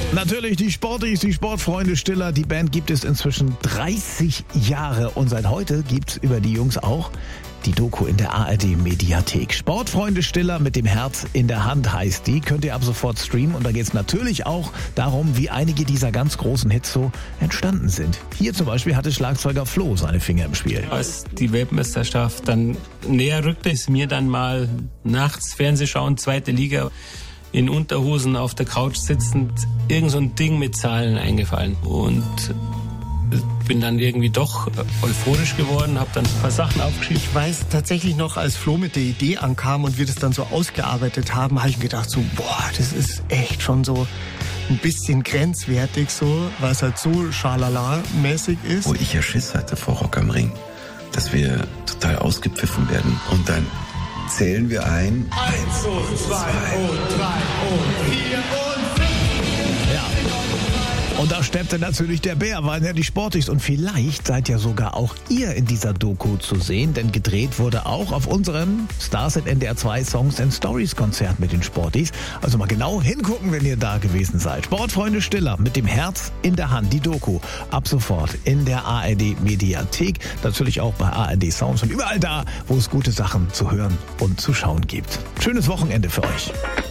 Natürlich die Sportis, die Sportfreunde Stiller. Die Band gibt es inzwischen 30 Jahre und seit heute gibt's über die Jungs auch die Doku in der ARD-Mediathek. Sportfreunde Stiller mit dem Herz in der Hand heißt die. Könnt ihr ab sofort streamen und da geht's natürlich auch darum, wie einige dieser ganz großen Hits so entstanden sind. Hier zum Beispiel hatte Schlagzeuger Flo seine Finger im Spiel. Als die Weltmeisterschaft dann näher rückte, ist mir dann mal nachts Fernsehschauen, zweite Liga, in Unterhosen auf der Couch sitzend, irgend so ein Ding mit Zahlen eingefallen. Und bin dann irgendwie doch euphorisch geworden, habe dann ein paar Sachen aufgeschrieben. Ich weiß tatsächlich noch, als Flo mit der Idee ankam und wir das dann so ausgearbeitet haben, habe ich mir gedacht so, boah, das ist echt schon so ein bisschen grenzwertig so, weil es halt so schalala-mäßig ist. Wo ich ja Schiss hatte vor Rock am Ring, dass wir total ausgepfiffen werden. Und dann zählen wir ein. 1 und 2 und 3 und 4 und 5. Ja. Und da steppte natürlich der Bär, waren ja die Sportis. Und vielleicht seid ja sogar auch ihr in dieser Doku zu sehen, denn gedreht wurde auch auf unserem Stars at NDR 2 Songs and Stories Konzert mit den Sportis. Also mal genau hingucken, wenn ihr da gewesen seid. Sportfreunde Stiller mit dem Herz in der Hand, die Doku. Ab sofort in der ARD Mediathek, natürlich auch bei ARD Sounds und überall da, wo es gute Sachen zu hören und zu schauen gibt. Schönes Wochenende für euch.